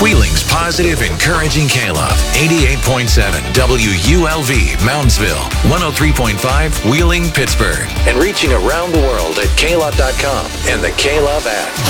Wheeling's positive, encouraging K-Love. 88.7 WULV, Moundsville. 103.5 Wheeling, Pittsburgh. And reaching around the world at klove.com and the K-Love app.